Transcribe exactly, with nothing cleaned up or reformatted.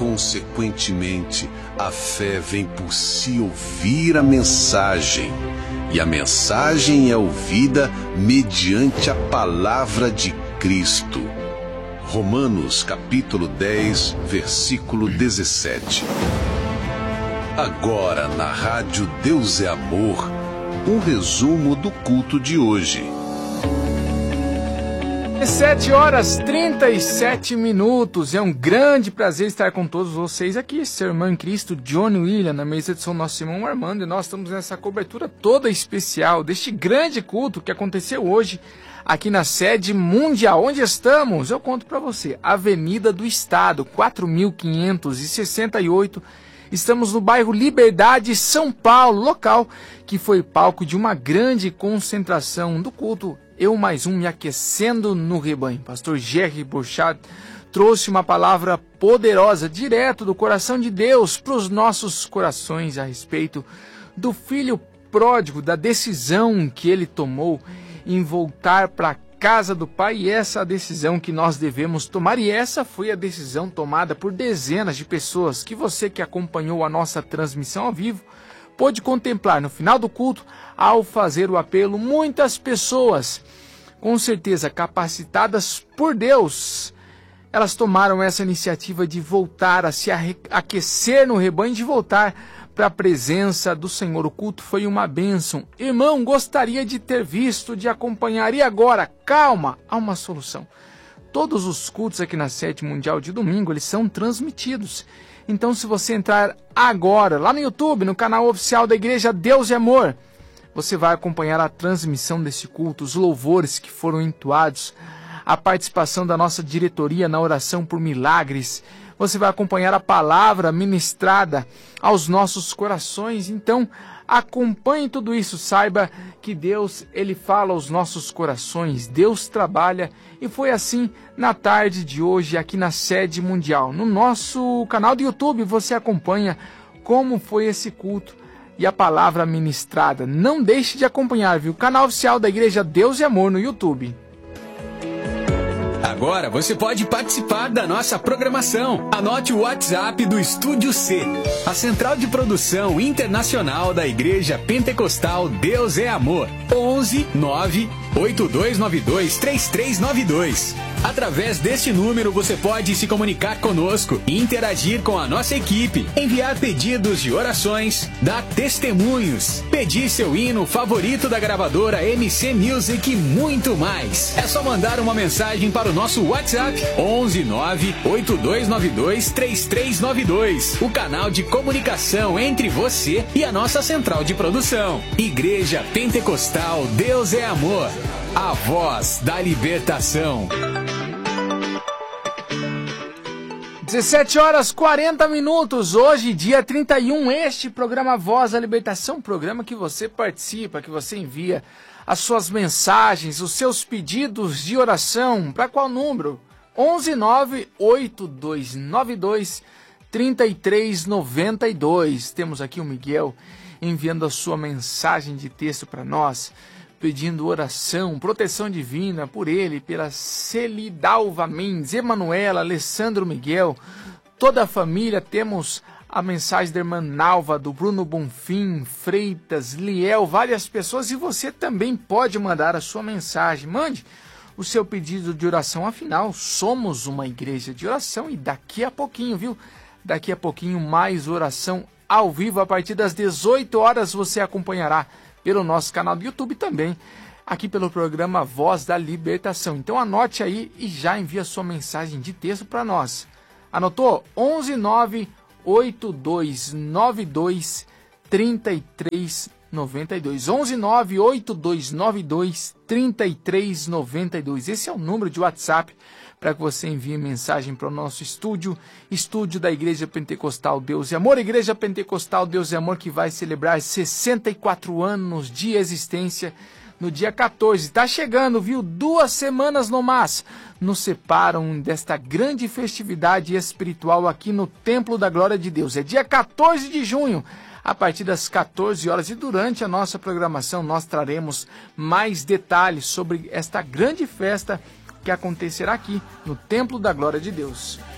consequentemente, a fé vem por se ouvir a mensagem, e a mensagem é ouvida mediante a palavra de Cristo. Romanos capítulo dez, versículo dezessete. Agora na rádio Deus é Amor, um resumo do culto de hoje. sete horas e trinta e sete minutos. É um grande prazer estar com todos vocês aqui. Seu irmão em Cristo, Johnny William, na mesa de som nosso irmão Armando. E nós estamos nessa cobertura toda especial deste grande culto que aconteceu hoje aqui na sede mundial. Onde estamos? Eu conto para você. Avenida do Estado, quatro mil quinhentos e sessenta e oito. Estamos no bairro Liberdade, São Paulo, local que foi palco de uma grande concentração do culto Eu Mais Um Me Aquecendo no Rebanho. Pastor Jerry Burchard trouxe uma palavra poderosa, direto do coração de Deus para os nossos corações a respeito do filho pródigo, da decisão que ele tomou em voltar para a casa do Pai, e essa é a decisão que nós devemos tomar, e essa foi a decisão tomada por dezenas de pessoas que você que acompanhou a nossa transmissão ao vivo pôde contemplar no final do culto. Ao fazer o apelo, muitas pessoas, com certeza capacitadas por Deus, elas tomaram essa iniciativa de voltar a se aquecer no rebanho, de voltar para a presença do Senhor. O culto foi uma bênção. Irmão, gostaria de ter visto, de acompanhar. E agora? Calma, há uma solução. Todos os cultos aqui na Sede Mundial de domingo, eles são transmitidos. Então, se você entrar agora lá no YouTube, no canal oficial da Igreja Deus e Amor, você vai acompanhar a transmissão desse culto, os louvores que foram entoados, a participação da nossa diretoria na oração por milagres. Você vai acompanhar a palavra ministrada aos nossos corações. Então, acompanhe tudo isso. Saiba que Deus, Ele fala aos nossos corações. Deus trabalha. E foi assim na tarde de hoje aqui na Sede Mundial. No nosso canal do YouTube você acompanha como foi esse culto e a palavra ministrada. Não deixe de acompanhar, viu? O canal oficial da Igreja Deus e Amor no YouTube. Agora você pode participar da nossa programação. Anote o WhatsApp do Estúdio C, a central de produção internacional da Igreja Pentecostal Deus é Amor. onze nove oito dois nove dois três três nove dois. Através deste número você pode se comunicar conosco, interagir com a nossa equipe, enviar pedidos de orações, dar testemunhos, pedir seu hino favorito da gravadora M C Music e muito mais. É só mandar uma mensagem para o nosso WhatsApp onze nove oito dois nove dois três três nove dois, o canal de comunicação entre você e a nossa central de produção. Igreja Pentecostal Deus é Amor, a voz da libertação. dezessete horas e quarenta minutos, hoje dia trinta e um, este programa Voz da Libertação, programa que você participa, que você envia as suas mensagens, os seus pedidos de oração. Para qual número? onze nove oito dois nove dois três três nove dois. Temos aqui o Miguel enviando a sua mensagem de texto para nós, pedindo oração, proteção divina por ele, pela Celidalva Mendes, Emanuela, Alessandro Miguel, toda a família. Temos a mensagem da irmã Nalva, do Bruno Bonfim, Freitas, Liel, várias pessoas, e você também pode mandar a sua mensagem. Mande o seu pedido de oração, afinal, somos uma igreja de oração, e daqui a pouquinho, viu? Daqui a pouquinho mais oração ao vivo, a partir das dezoito horas você acompanhará pelo nosso canal do YouTube também, aqui pelo programa Voz da Libertação. Então anote aí e já envia sua mensagem de texto para nós. Anotou? onze nove oito dois nove dois três três nove dois. onze nove oito dois nove dois três três nove dois. Esse é o número de WhatsApp para que você envie mensagem para o nosso estúdio, estúdio da Igreja Pentecostal Deus e Amor, Igreja Pentecostal Deus e Amor, que vai celebrar sessenta e quatro anos de existência no dia quatorze. Está chegando, viu? Duas semanas no mais nos separam desta grande festividade espiritual aqui no Templo da Glória de Deus. É dia quatorze de junho, a partir das quatorze horas, e durante a nossa programação nós traremos mais detalhes sobre esta grande festa que acontecerá aqui no Templo da Glória de Deus.